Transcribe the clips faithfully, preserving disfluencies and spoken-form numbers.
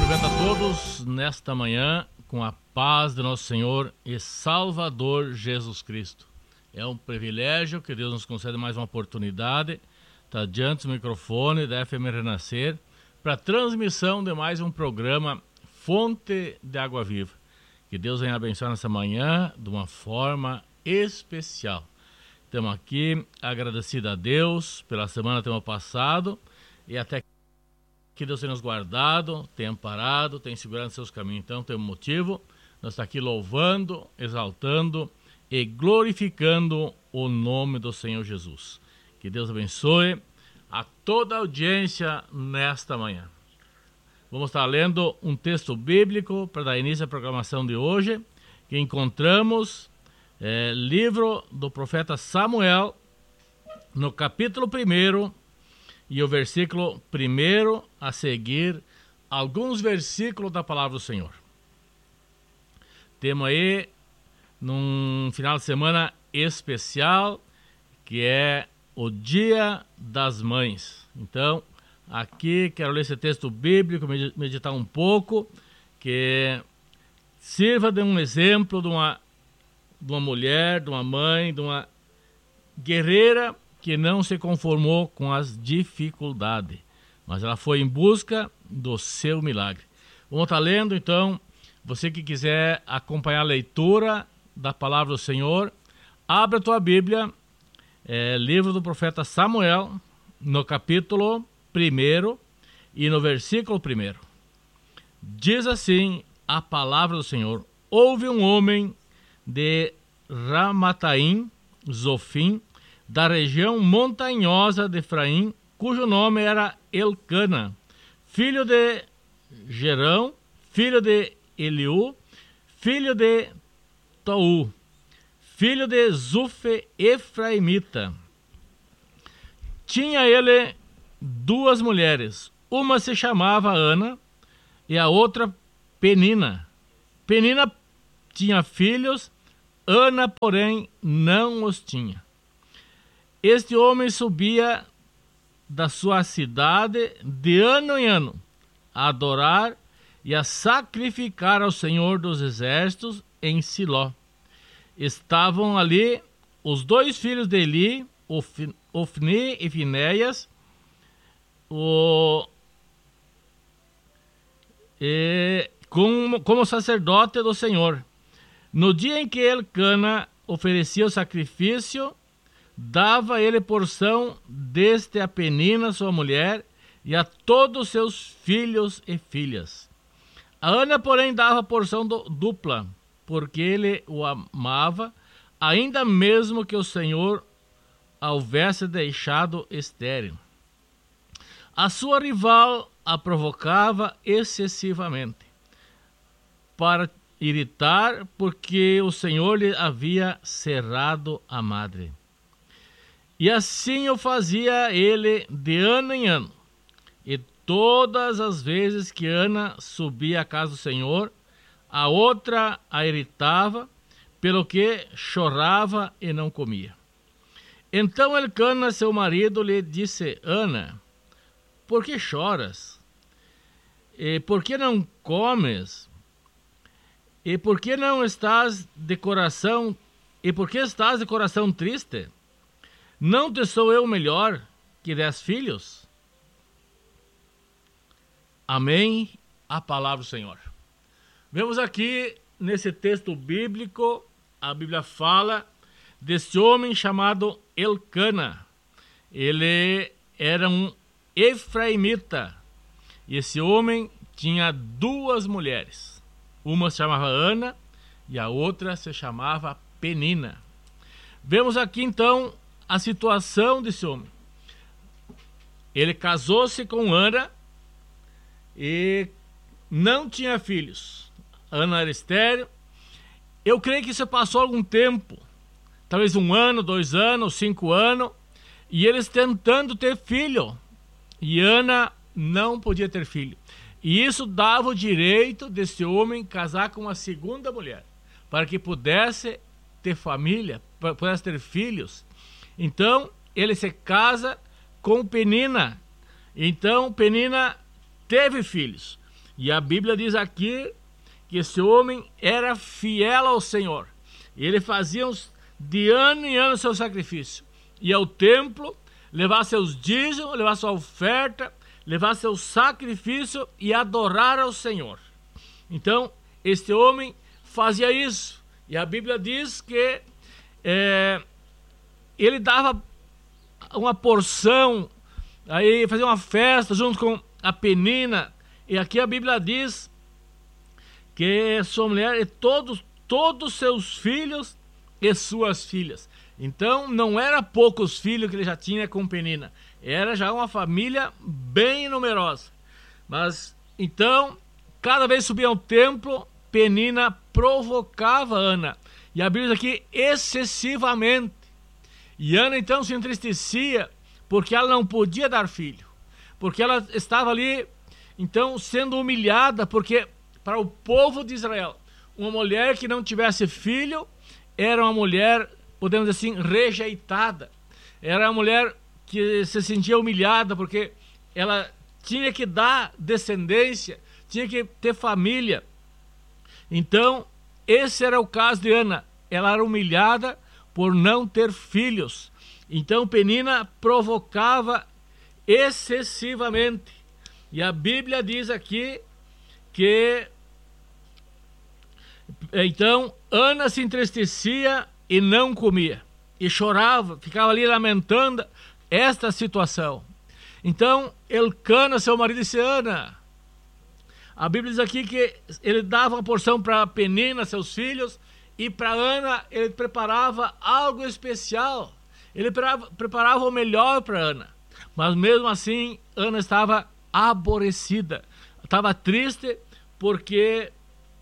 cumprimento a todos nesta manhã com a paz de nosso Senhor e Salvador Jesus Cristo. É um privilégio que Deus nos concede mais uma oportunidade, está diante do microfone da F M Renascer, para a transmissão de mais um programa Fonte de Água Viva. Que Deus venha abençoar nessa manhã de uma forma especial. Estamos aqui agradecidos a Deus pela semana que temos passado e até que Deus tenha nos guardado, tenha amparado, tenha segurado em seus caminhos. Então, temos motivo, nós estamos aqui louvando, exaltando e glorificando o nome do Senhor Jesus. Que Deus abençoe a toda a audiência nesta manhã. Vamos estar lendo um texto bíblico para dar início à programação de hoje, que encontramos é, livro do profeta Samuel, no capítulo primeiro, e o versículo primeiro a seguir, alguns versículos da palavra do Senhor. Temos aí, num final de semana especial, que é o Dia das Mães. Então, aqui quero ler esse texto bíblico, meditar um pouco, que sirva de um exemplo de uma, de uma mulher, de uma mãe, de uma guerreira que não se conformou com as dificuldades, mas ela foi em busca do seu milagre. Vamos estar lendo, então, você que quiser acompanhar a leitura da palavra do Senhor, abra a tua Bíblia, é, livro do profeta Samuel, no capítulo primeiro e no versículo primeiro. Diz assim a palavra do Senhor: houve um homem de Ramataim, Zofim, da região montanhosa de Efraim, cujo nome era Elcana, filho de Gerão, filho de Eliú, filho de Tou, filho de Zufe Efraimita. Tinha ele duas mulheres, uma se chamava Ana e a outra Penina. Penina tinha filhos, Ana, porém, não os tinha. Este homem subia da sua cidade de ano em ano a adorar e a sacrificar ao Senhor dos Exércitos em Siló. Estavam ali os dois filhos de Eli, Ofni e Finéias, o, e, como, como sacerdote do Senhor. No dia em que Elcana oferecia o sacrifício, dava ele porção deste a Penina, sua mulher, e a todos os seus filhos e filhas. A Ana, porém, dava porção do, dupla, porque ele o amava, ainda mesmo que o Senhor a houvesse deixado estéril. A sua rival a provocava excessivamente, para irritar, porque o Senhor lhe havia cerrado a madre. E assim o fazia ele de ano em ano. E todas as vezes que Ana subia à casa do Senhor, a outra a irritava, pelo que chorava e não comia. Então Elcana, seu marido, lhe disse: Ana, por que choras? E por que não comes? E por que não estás de coração? E por que estás de coração triste? Não te sou eu melhor que dez filhos? Amém. A palavra do Senhor. Vemos aqui nesse texto bíblico, a Bíblia fala desse homem chamado Elcana. Ele era um efraimita. E esse homem tinha duas mulheres. Uma se chamava Ana e a outra se chamava Penina. Vemos aqui então a situação desse homem. Ele casou-se com Ana e não tinha filhos. Ana era estéril. Eu creio que isso passou algum tempo, talvez um ano, dois anos, cinco anos, e eles tentando ter filho. E Ana não podia ter filho. E isso dava o direito desse homem casar com uma segunda mulher, para que pudesse ter família, pudesse ter filhos. Então, ele se casa com Penina. Então, Penina teve filhos. E a Bíblia diz aqui que esse homem era fiel ao Senhor. Ele fazia de ano em ano seu sacrifício. Ia ao templo, levar seus dízimos, levar sua oferta, levar seu sacrifício e adorar ao Senhor. Então, este homem fazia isso. E a Bíblia diz que é, ele dava uma porção, aí fazia uma festa junto com a Penina. E aqui a Bíblia diz que sua mulher e todos, todos seus filhos e suas filhas. Então, não era poucos filhos que ele já tinha com Penina. Era já uma família bem numerosa. Mas, então, cada vez subia ao templo, Penina provocava Ana. E a Bíblia diz aqui, excessivamente. E Ana, então, se entristecia, porque ela não podia dar filho. Porque ela estava ali, então, sendo humilhada, porque para o povo de Israel, uma mulher que não tivesse filho, era uma mulher, podemos dizer assim, rejeitada. Era uma mulher que se sentia humilhada, porque ela tinha que dar descendência, tinha que ter família. Então, esse era o caso de Ana. Ela era humilhada por não ter filhos. Então, Penina provocava excessivamente. E a Bíblia diz aqui que, então, Ana se entristecia e não comia. E chorava, ficava ali lamentando esta situação. Então, Elcana, seu marido, disse: Ana, a Bíblia diz aqui que ele dava uma porção para Penina, seus filhos, e para Ana ele preparava algo especial. Ele preparava, preparava o melhor para Ana. Mas mesmo assim, Ana estava aborrecida, estava triste, porque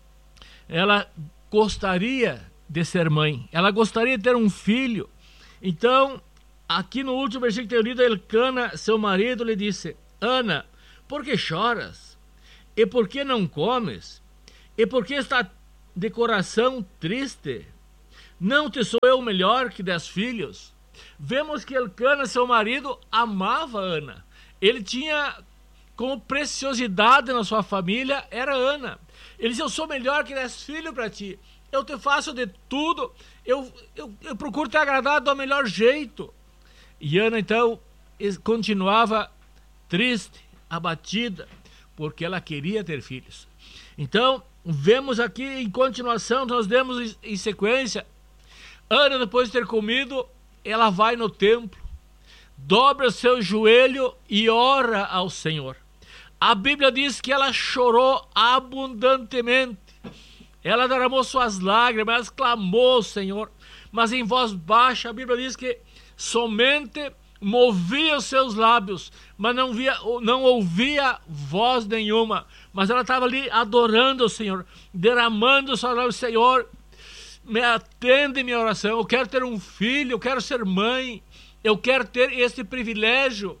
ela gostaria de ser mãe, ela gostaria de ter um filho. Então, aqui no último versículo que eu li, Elcana, seu marido, lhe disse: Ana, por que choras? E por que não comes? E por que está de coração triste? Não te sou eu melhor que dez filhos? Vemos que Elcana, seu marido, amava Ana. Ele tinha como preciosidade na sua família, era Ana. Ele disse: eu sou melhor que dez filhos para ti. Eu te faço de tudo. Eu, eu, eu procuro te agradar do melhor jeito. E Ana, então, continuava triste, abatida, porque ela queria ter filhos. Então, vemos aqui em continuação, nós demos em sequência, Ana, depois de ter comido, ela vai no templo, dobra seu joelho e ora ao Senhor. A Bíblia diz que ela chorou abundantemente. Ela derramou suas lágrimas, ela clamou ao Senhor, mas em voz baixa. A Bíblia diz que somente movia os seus lábios, mas não, via, não ouvia voz nenhuma. Mas ela estava ali adorando o Senhor, derramando suas lágrimas. Senhor, me atende minha oração. Eu quero ter um filho, eu quero ser mãe, eu quero ter esse privilégio.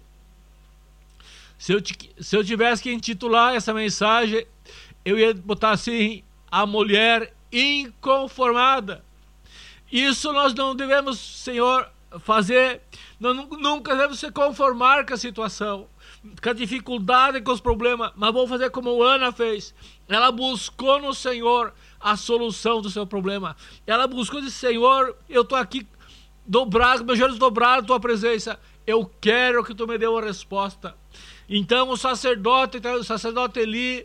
Se eu, se eu tivesse que intitular essa mensagem, eu ia botar assim: a mulher inconformada. Isso nós não devemos, Senhor, fazer. Nós nunca devemos se conformar com a situação, com a dificuldade, com os problemas, mas vamos fazer como Ana fez. Ela buscou no Senhor a solução do seu problema. Ela buscou e disse: Senhor, eu estou aqui dobrado, meus joelhos dobrados na tua presença, eu quero que tu me dê uma resposta. Então o sacerdote, o sacerdote Eli,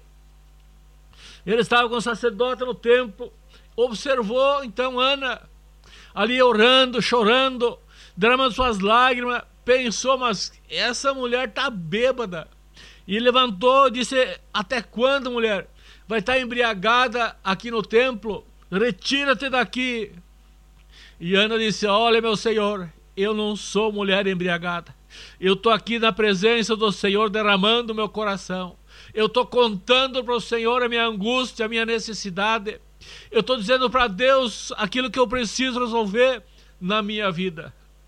ele estava com o sacerdote no templo, observou então Ana ali orando, chorando, derramando suas lágrimas, pensou: mas essa mulher está bêbada. E levantou e disse: até quando, mulher? Vai estar embriagada aqui no templo? Retira-te daqui. E Ana disse: olha, meu Senhor, eu não sou mulher embriagada. Eu estou aqui na presença do Senhor derramando o meu coração. Eu estou contando para o Senhor a minha angústia, a minha necessidade. Eu estou dizendo para Deus aquilo que eu preciso resolver na minha vida.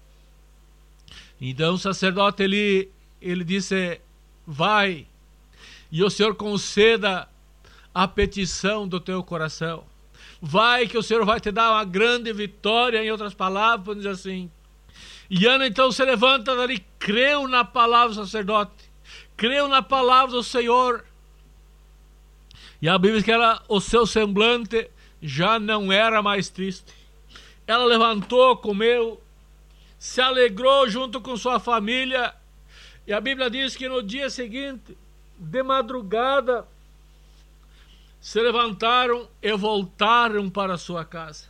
Então o sacerdote ele, ele disse: vai, e o Senhor conceda a petição do teu coração. Vai que o Senhor vai te dar uma grande vitória, em outras palavras, vamos dizer assim. E Ana então se levanta dali, creu na palavra do sacerdote, creu na palavra do Senhor. E a Bíblia diz que ela, o seu semblante já não era mais triste. Ela levantou, comeu, se alegrou junto com sua família. E a Bíblia diz que no dia seguinte, de madrugada, se levantaram e voltaram para sua casa.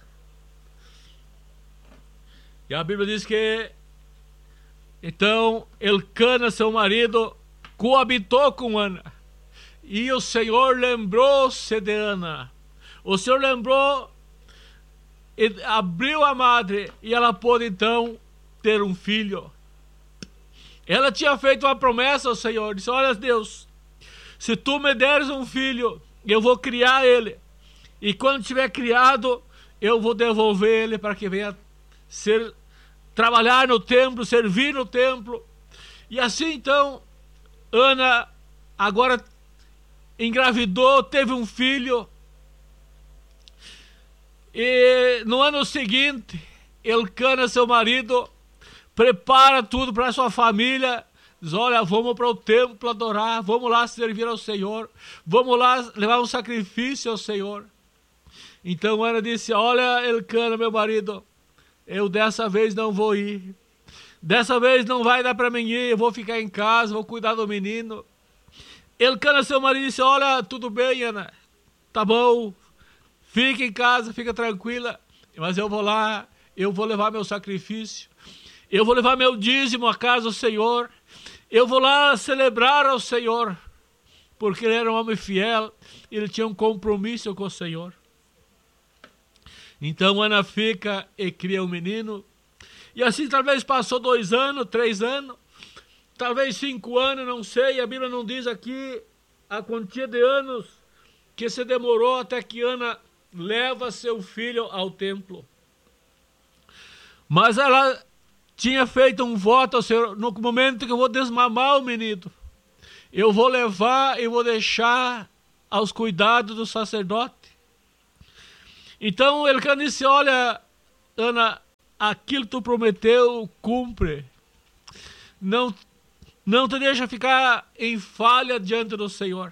E a Bíblia diz que então Elcana, seu marido, coabitou com Ana. E o Senhor lembrou-se de Ana. O Senhor lembrou e abriu a madre, e ela pôde então ter um filho. Ela tinha feito uma promessa ao Senhor, disse: olha Deus, se tu me deres um filho, eu vou criar ele, e quando tiver criado, eu vou devolver ele para que venha ser, trabalhar no templo, servir no templo. E assim então Ana agora engravidou, teve um filho. E no ano seguinte, Elcana, seu marido, prepara tudo para sua família. Diz: olha, vamos para o templo adorar, vamos lá servir ao Senhor, vamos lá levar um sacrifício ao Senhor. Então Ana disse: olha, Elcana, meu marido, eu dessa vez não vou ir. Dessa vez não vai dar para mim ir, eu vou ficar em casa, vou cuidar do menino. Elcana, seu marido, disse: olha, tudo bem, Ana, tá bom, fica em casa, fica tranquila, mas eu vou lá, eu vou levar meu sacrifício, eu vou levar meu dízimo à casa do Senhor, eu vou lá celebrar ao Senhor, porque ele era um homem fiel, ele tinha um compromisso com o Senhor. Então Ana fica e cria um menino, e assim talvez passou dois anos, três anos, talvez cinco anos, não sei, a Bíblia não diz aqui a quantia de anos que se demorou até que Ana leva seu filho ao templo. Mas ela tinha feito um voto ao Senhor: no momento que eu vou desmamar o menino, eu vou levar e vou deixar aos cuidados do sacerdote. Então Elcana disse: olha, Ana, aquilo que tu prometeu, cumpre. Não, não te deixa ficar em falha diante do Senhor.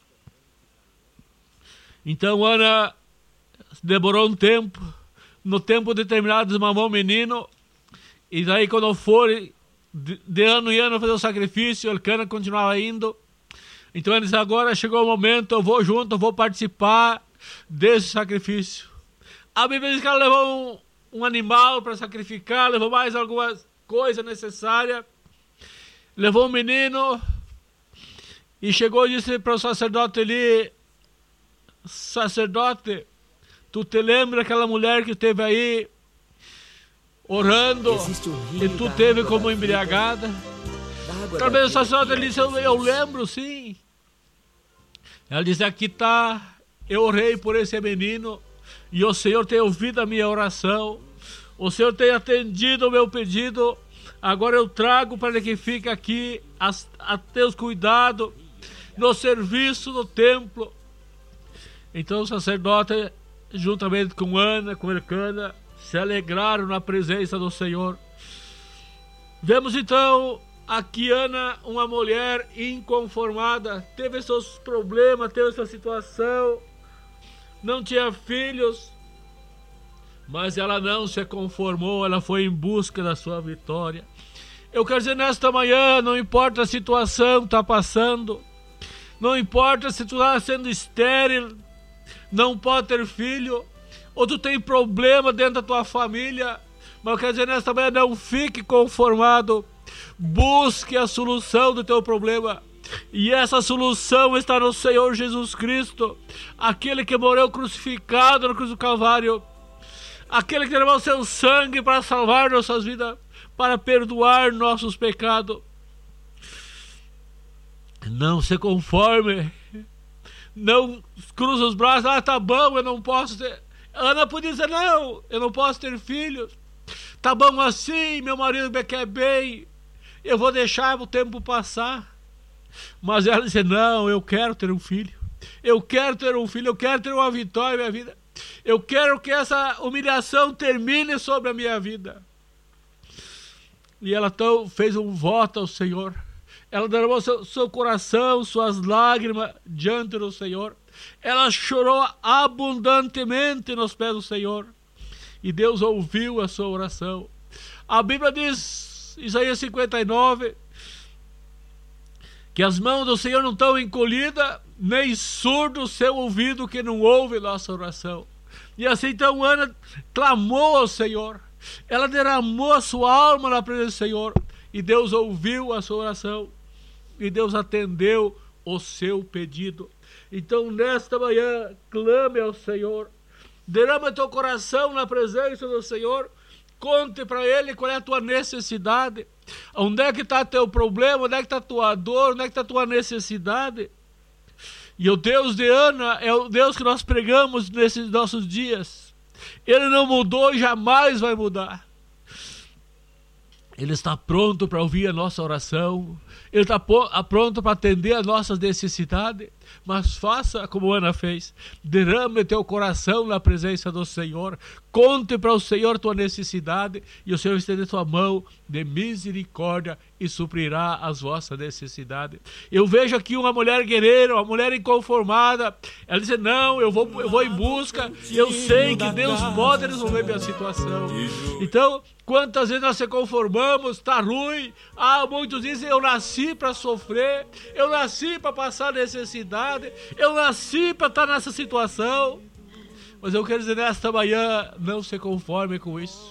Então Ana demorou um tempo. No tempo determinado desmamou o menino. E daí quando for de, de ano em ano fazer o sacrifício, Elcana continuava indo. Então ele disse: agora chegou o momento, eu vou junto, eu vou participar desse sacrifício. A Bíblia diz que ela levou um, um animal para sacrificar, levou mais algumas coisas necessárias. Levou o menino e chegou e disse para o sacerdote ali: sacerdote, tu te lembra aquela mulher que esteve aí orando um e tu teve como embriagada? Talvez o sacerdote ele disse: eu, eu lembro, sim. Ela disse: aqui está, eu orei por esse menino e o Senhor tem ouvido a minha oração, o Senhor tem atendido o meu pedido. Agora eu trago para que fique aqui a, a teus cuidados, no serviço do templo. Então o sacerdote, juntamente com Ana, com Elcana, se alegraram na presença do Senhor. Vemos então aqui Ana, uma mulher inconformada, teve seus problemas, teve sua situação, não tinha filhos, mas ela não se conformou, ela foi em busca da sua vitória. Eu quero dizer nesta manhã, não importa a situação que está passando, não importa se tu está sendo estéril, não pode ter filho, ou tu tem problema dentro da tua família, mas eu quero dizer nesta manhã, não fique conformado, busque a solução do teu problema. E essa solução está no Senhor Jesus Cristo, aquele que morreu crucificado na cruz do Calvário, aquele que derramou seu sangue para salvar nossas vidas, para perdoar nossos pecados. Não se conforme, não cruza os braços: ah, tá bom, eu não posso ter. Ana podia dizer: não, eu não posso ter filhos, tá bom assim, meu marido me quer bem, eu vou deixar o tempo passar. Mas ela disse: não, eu quero ter um filho, eu quero ter um filho, eu quero ter uma vitória na minha vida, eu quero que essa humilhação termine sobre a minha vida. E ela então fez um voto ao Senhor. ela derramou seu, seu coração, suas lágrimas diante do Senhor. Ela chorou abundantemente nos pés do Senhor. E Deus ouviu a sua oração. A Bíblia diz, Isaías cinquenta e nove, que as mãos do Senhor não estão encolhidas, nem surdo o seu ouvido que não ouve nossa oração. E assim então Ana clamou ao Senhor. Ela derramou a sua alma na presença do Senhor. E Deus ouviu a sua oração. E Deus atendeu o seu pedido. Então nesta manhã, clame ao Senhor. Derrama teu coração na presença do Senhor. Conte para Ele qual é a tua necessidade. Onde é que está teu problema? Onde é que está tua dor? Onde é que está tua necessidade? E o Deus de Ana é o Deus que nós pregamos nesses nossos dias. Ele não mudou e jamais vai mudar. Ele está pronto para ouvir a nossa oração. Ele está pronto para atender as nossas necessidades. Mas faça como Ana fez. Derrame teu coração na presença do Senhor. Conte para o Senhor tua necessidade. E o Senhor estende sua mão de misericórdia e suprirá as vossas necessidades. Eu vejo aqui uma mulher guerreira, uma mulher inconformada. Ela diz, não, eu vou, eu vou em busca. Eu sei que Deus pode resolver minha situação. Então, quantas vezes nós se conformamos, está ruim. Ah, muitos dizem, eu nasci para sofrer. Eu nasci para passar necessidade. Eu nasci para estar nessa situação. Mas eu quero dizer nesta manhã, não se conforme com isso.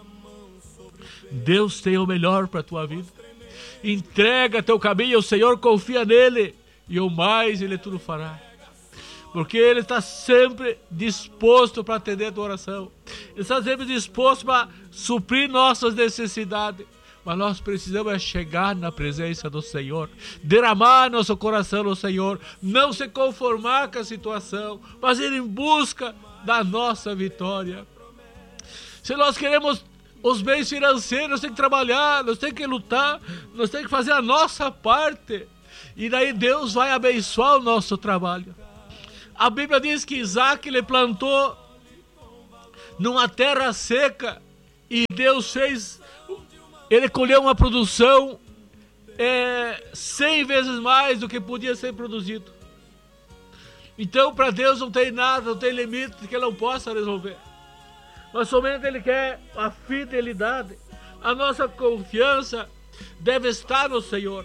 Deus tem o melhor para a tua vida. Entrega teu caminho ao Senhor, confia nele. E o mais ele tudo fará. Porque Ele está sempre disposto para atender a tua oração. Ele está sempre disposto para suprir nossas necessidades. Mas nós precisamos é chegar na presença do Senhor. Derramar nosso coração no Senhor. Não se conformar com a situação. Mas ir em busca da nossa vitória. Se nós queremos os bens financeiros, nós temos que trabalhar, nós temos que lutar, nós temos que fazer a nossa parte. E daí Deus vai abençoar o nosso trabalho. A Bíblia diz que Isaac ele plantou numa terra seca e Deus fez, ele colheu uma produção é, cem vezes mais do que podia ser produzido. Então para Deus não tem nada, não tem limite que Ele não possa resolver. Mas somente Ele quer a fidelidade. A nossa confiança deve estar no Senhor.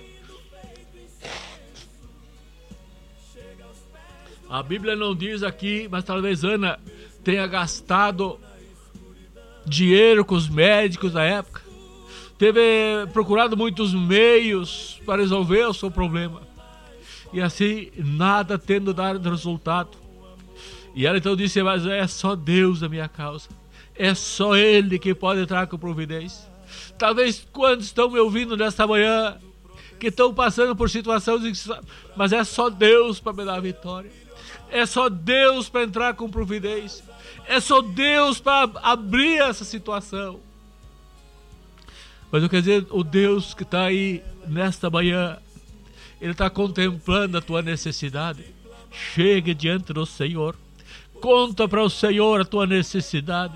A Bíblia não diz aqui, mas talvez Ana tenha gastado dinheiro com os médicos da época. Teve procurado muitos meios para resolver o seu problema. E assim, nada tendo dado resultado. E ela então disse, mas é só Deus a minha causa. É só Ele que pode entrar com providência. Talvez quando estão me ouvindo nesta manhã, que estão passando por situações, mas é só Deus para me dar a vitória. É só Deus para entrar com providência. É só Deus para abrir essa situação. Mas eu quero dizer, o Deus que está aí nesta manhã, Ele está contemplando a tua necessidade. Chegue diante do Senhor. Conta para o Senhor a tua necessidade.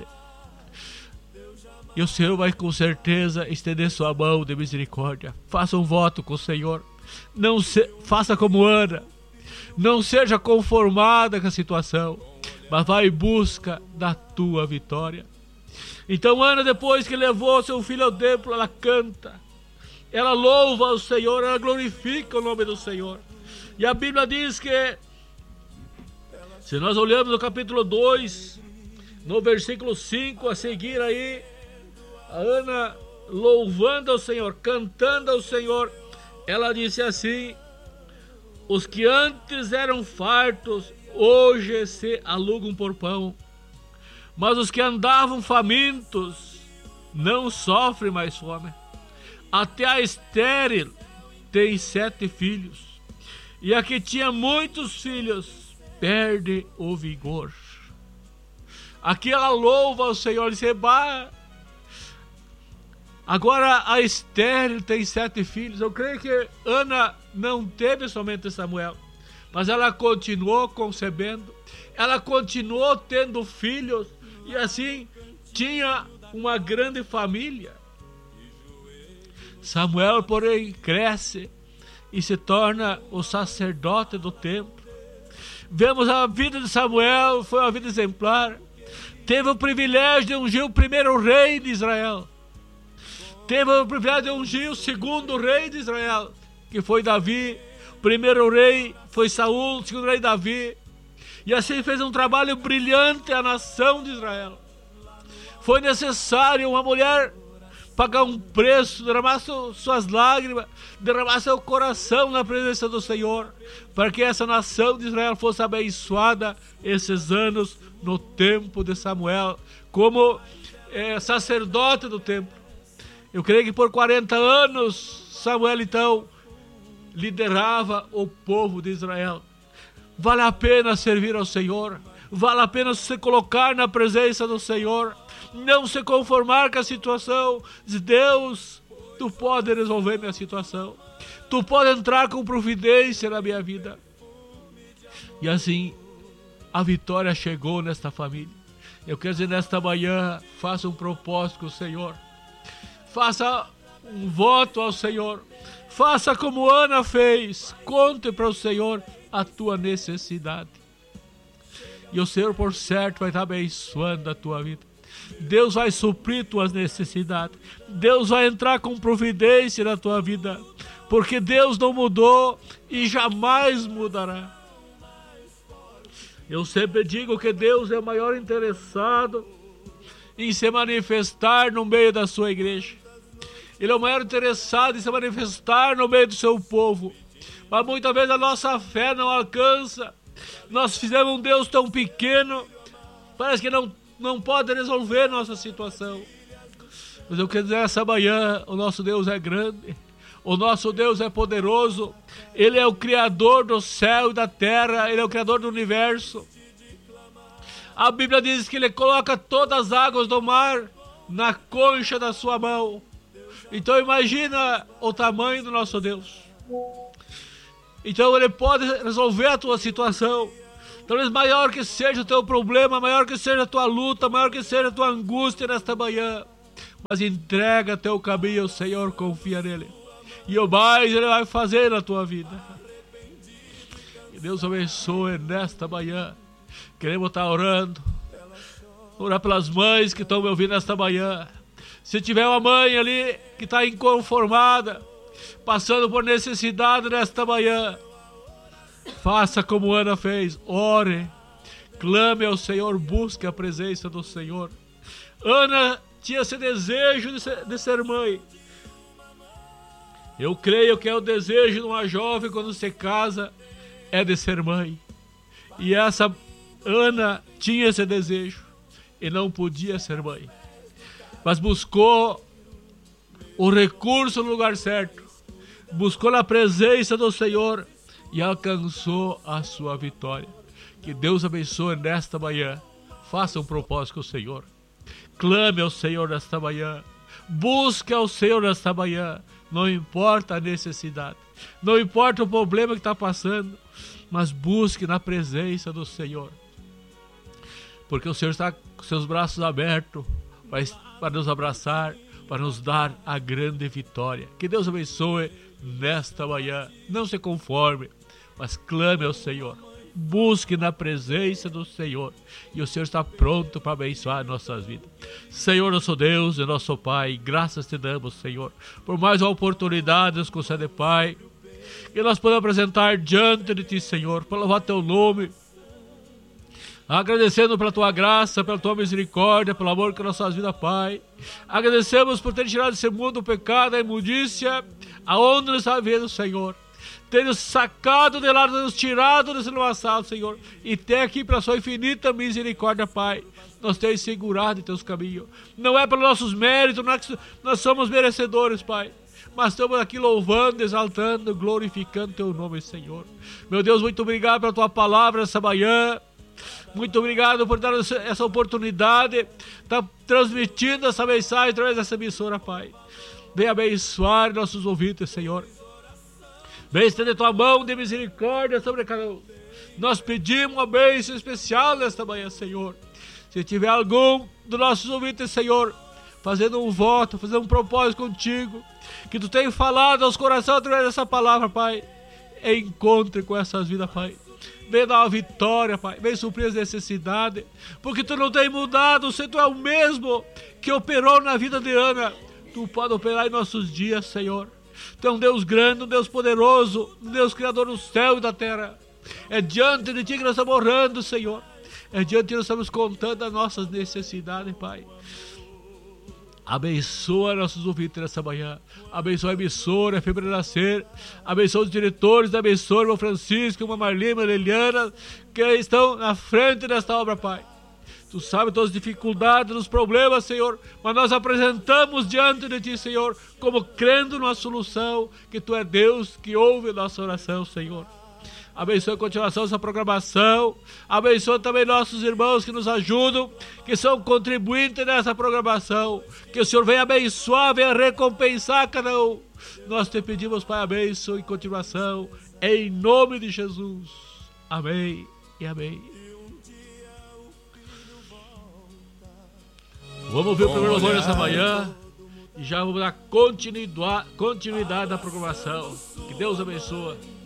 E o Senhor vai com certeza estender sua mão de misericórdia. Faça um voto com o Senhor. Não se, faça como Ana. Não seja conformada com a situação, mas vá em busca da tua vitória. Então Ana, depois que levou seu filho ao templo, ela canta. Ela louva o Senhor, ela glorifica o nome do Senhor. E a Bíblia diz que, se nós olhamos no capítulo dois, no versículo cinco, a seguir aí, a Ana louvando ao Senhor, cantando ao Senhor, ela disse assim, os que antes eram fartos, hoje se alugam por pão. Mas os que andavam famintos, não sofrem mais fome. Até a estéril tem sete filhos. E a que tinha muitos filhos, perde o vigor. Aqui ela louva ao Senhor e diz, bah, agora a estéril tem sete filhos. Eu creio que Ana não teve somente Samuel, mas ela continuou concebendo, ela continuou tendo filhos, e assim tinha uma grande família. Samuel, porém, cresce, e se torna o sacerdote do templo. Vemos a vida de Samuel, foi uma vida exemplar. Teve o privilégio de ungir o primeiro rei de Israel. Teve o privilégio de ungir o segundo rei de Israel, que foi Davi. O primeiro rei foi Saul, o segundo rei Davi. E assim fez um trabalho brilhante à nação de Israel. Foi necessário uma mulher pagar um preço, derramar suas lágrimas, derramar seu coração na presença do Senhor, para que essa nação de Israel fosse abençoada esses anos no tempo de Samuel, como é, sacerdote do templo. Eu creio que por quarenta anos Samuel então liderava o povo de Israel. Vale a pena servir ao Senhor, vale a pena se colocar na presença do Senhor, não se conformar com a situação. De Deus, tu pode resolver minha situação, tu pode entrar com providência na minha vida. E assim a vitória chegou nesta família. Eu quero dizer, nesta manhã, faça um propósito com o Senhor, faça um voto ao Senhor, faça como Ana fez, conte para o Senhor a tua necessidade, e o Senhor por certo vai estar abençoando a tua vida. Deus vai suprir tuas necessidades, Deus vai entrar com providência na tua vida, porque Deus não mudou e jamais mudará. Eu sempre digo que Deus é o maior interessado em se manifestar no meio da sua igreja. Ele é o maior interessado em se manifestar no meio do seu povo. Mas muitas vezes a nossa fé não alcança. Nós fizemos um Deus tão pequeno, parece que não, não pode resolver nossa situação. Mas eu quero dizer, essa manhã, o nosso Deus é grande, o nosso Deus é poderoso. Ele é o Criador do céu e da terra, Ele é o Criador do universo. A Bíblia diz que Ele coloca todas as águas do mar na concha da sua mão. Então imagina o tamanho do nosso Deus. Então Ele pode resolver a tua situação. Talvez maior que seja o teu problema, maior que seja a tua luta, maior que seja a tua angústia nesta manhã, mas entrega teu caminho ao Senhor, confia nele, e o mais Ele vai fazer na tua vida. Que Deus abençoe nesta manhã. Queremos estar orando, orar pelas mães que estão me ouvindo nesta manhã. Se tiver uma mãe ali que está inconformada, passando por necessidade nesta manhã, faça como Ana fez, ore, clame ao Senhor, busque a presença do Senhor. Ana tinha esse desejo de ser, de ser mãe. Eu creio que é o desejo de uma jovem quando se casa, é de ser mãe. E essa Ana tinha esse desejo e não podia ser mãe, mas buscou o recurso no lugar certo, buscou na presença do Senhor e alcançou a sua vitória. Que Deus abençoe nesta manhã. Faça um propósito com o Senhor, clame ao Senhor nesta manhã, busque ao Senhor nesta manhã. Não importa a necessidade, não importa o problema que está passando, mas busque na presença do Senhor, porque o Senhor está com seus braços abertos para nos abraçar, para nos dar a grande vitória. Que Deus abençoe nesta manhã. Não se conforme, mas clame ao Senhor, busque na presença do Senhor, e o Senhor está pronto para abençoar nossas vidas. Senhor, nosso Deus e nosso Pai, graças te damos, Senhor, por mais uma oportunidade nos concede, Pai, que nós podemos apresentar diante de Ti, Senhor, para louvar Teu nome, agradecendo pela Tua graça, pela Tua misericórdia, pelo amor que nossas vidas, Pai. Agradecemos por ter tirado desse mundo o pecado, a imundícia, aonde nos está vendo, Senhor. Ter nos sacado de lá, nos tirado desse lamaçal, Senhor, e ter aqui pela Sua infinita misericórdia, Pai, nós temos segurado em Teus caminhos. Não é pelos nossos méritos, não é que nós somos merecedores, Pai, mas estamos aqui louvando, exaltando, glorificando Teu nome, Senhor. Meu Deus, muito obrigado pela Tua palavra essa manhã. Muito obrigado por dar essa oportunidade, estar transmitindo essa mensagem através dessa emissora, Pai. Venha abençoar nossos ouvintes, Senhor. Venha estender Tua mão de misericórdia sobre cada um. Nós pedimos uma bênção especial nesta manhã, Senhor. Se tiver algum dos nossos ouvintes, Senhor, fazendo um voto, fazendo um propósito contigo, que tu tem falado aos corações através dessa palavra, Pai. Encontre com essas vidas, Pai. Vem dar uma vitória, Pai. Vem suprir as necessidades, porque tu não tem mudado. Você tu é o mesmo que operou na vida de Ana. Tu pode operar em nossos dias, Senhor. Tu é um Deus grande, um Deus poderoso, um Deus criador do céu e da terra. É diante de ti que nós estamos orando, Senhor. É diante de ti que nós estamos contando as nossas necessidades, Pai. Abençoa nossos ouvintes nessa manhã. Abençoa a emissora, a F E B Renascer. Abençoa os diretores da emissora, o irmão Francisco, a Marlene, a Liliana, que estão na frente desta obra, Pai. Tu sabes todas as dificuldades, os problemas, Senhor, mas nós apresentamos diante de Ti, Senhor, como crendo numa solução, que Tu é Deus que ouve a nossa oração, Senhor. Abençoa a continuação dessa programação. Abençoa também nossos irmãos que nos ajudam, que são contribuintes nessa programação. Que o Senhor venha abençoar, venha recompensar cada um. Nós te pedimos, Pai, a bênção e continuação, em nome de Jesus. Amém e amém. Vamos ver o primeiro louvor nessa manhã e já vamos dar continuidade, continuidade na programação. Que Deus abençoe.